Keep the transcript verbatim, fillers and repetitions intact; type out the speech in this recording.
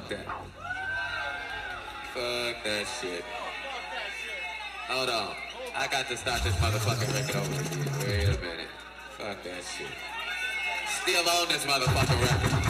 fuck that. Fuck that shit. Hold on. I got to start this motherfucking record over again. Wait a minute. Fuck that shit. Still on this motherfucking record.